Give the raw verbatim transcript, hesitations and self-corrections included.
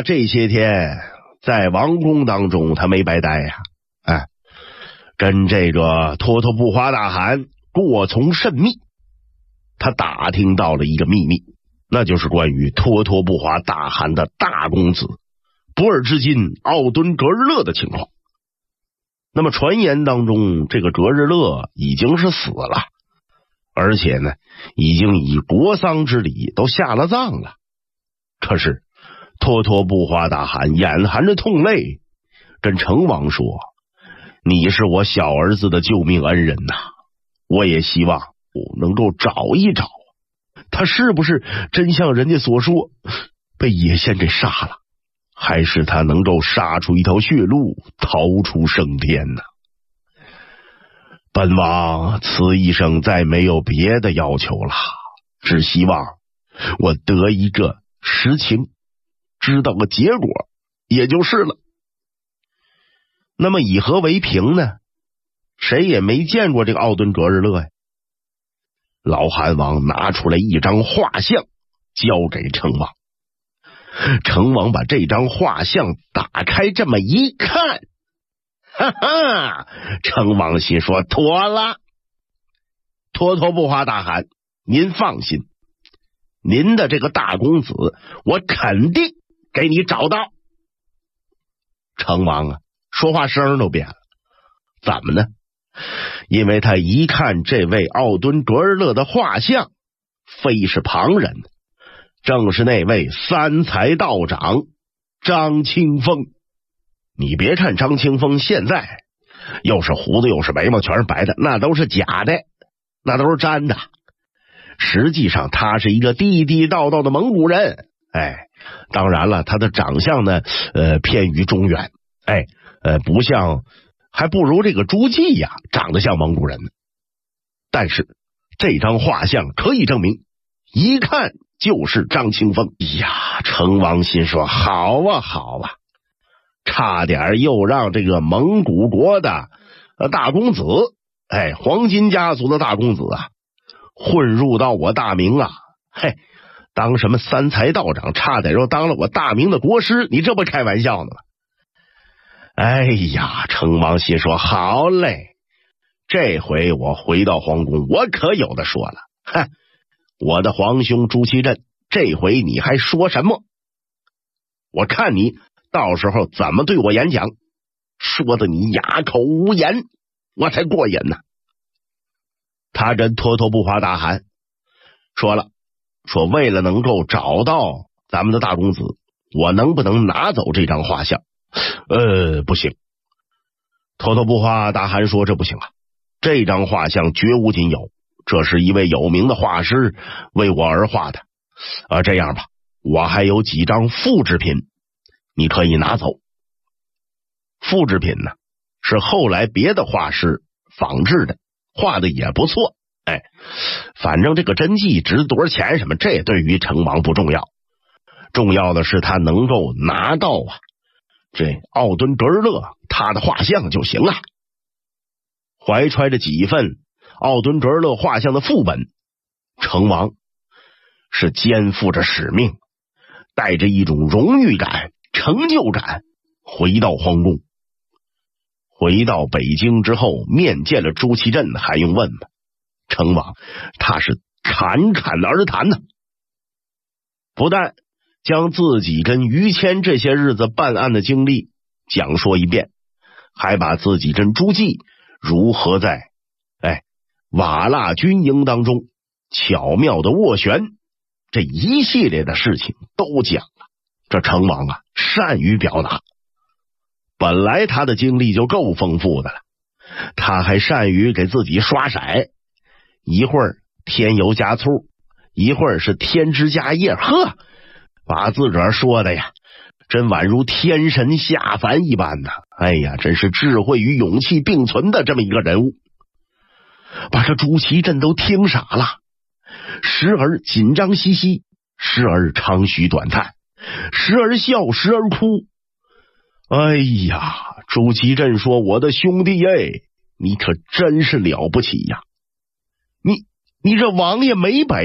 啊，这些天在王宫当中他没白待呀、啊，哎，跟这个脱脱不花大汗过从甚密。他打听到了一个秘密，那就是关于脱脱不花大汗的大公子博尔之金奥敦格日勒的情况。那么传言当中，这个格日勒已经是死了，而且呢已经以国丧之礼都下了葬了。可是脱脱不花大汗眼含着痛泪跟成王说，你是我小儿子的救命恩人呐、啊，我也希望我能够找一找他是不是真像人家所说被野仙给杀了，还是他能够杀出一条血路逃出升天呢？本王此一生再没有别的要求了，只希望我得一个实情，知道个结果也就是了。那么以何为凭呢？谁也没见过这个奥敦格日勒呀。老汉王拿出来一张画像交给成王，成王把这张画像打开这么一看，哈哈，成王心说妥了，脱脱不花大汗，您放心，您的这个大公子我肯定给你找到。成王啊，说话声都变了，怎么呢？因为他一看这位奥敦格日勒的画像，非是旁人，正是那位三才道长张清风。你别看张清风现在又是胡子又是眉毛全是白的，那都是假的，那都是粘的。实际上他是一个地地道道的蒙古人，哎，当然了，他的长相呢，呃，偏于中原，哎，呃，不像，还不如这个朱棣呀，长得像蒙古人呢。但是这张画像可以证明，一看就是张清风。呀，成王心说好啊好啊，差点又让这个蒙古国的大公子，哎，黄金家族的大公子啊，混入到我大明啊，嘿，当什么三才道长，差点又当了我大明的国师，你这不开玩笑呢吗？哎呀，成王心说好嘞，这回我回到皇宫，我可有的说了，哼，我的皇兄朱祁镇，这回你还说什么？我看你到时候怎么对我演讲，说的你哑口无言，我才过瘾呢。他跟脱脱不花大汗说了，说为了能够找到咱们的大公子，我能不能拿走这张画像？呃，不行。脱脱不花大汗说这不行啊，这张画像绝无仅有，这是一位有名的画师为我而画的。啊，这样吧，我还有几张复制品，你可以拿走。复制品呢，是后来别的画师仿制的，画的也不错。哎，反正这个真迹值多少钱什么，这对于成王不重要，重要的是他能够拿到啊这奥敦格日勒他的画像就行了。怀揣着几份奥敦格日勒画像的副本，成王是肩负着使命，带着一种荣誉感、成就感回到皇宫。回到北京之后，面见了朱祁镇，还用问吗？成王他是侃侃而谈呢、啊，不但将自己跟于谦这些日子办案的经历讲说一遍，还把自己跟朱棣如何在哎瓦剌军营当中巧妙的斡旋，这一系列的事情都讲了。这成王啊，善于表达，本来他的经历就够丰富的了，他还善于给自己刷色，一会儿添油加醋，一会儿是添枝加叶，呵，把自个儿说的呀，真宛如天神下凡一般呢。哎呀，真是智慧与勇气并存的这么一个人物，把这朱祁镇都听傻了，时而紧张兮兮，时而长吁短叹，时而笑，时而哭。哎呀，朱祁镇说，我的兄弟哎，你可真是了不起呀，你你这王爷没白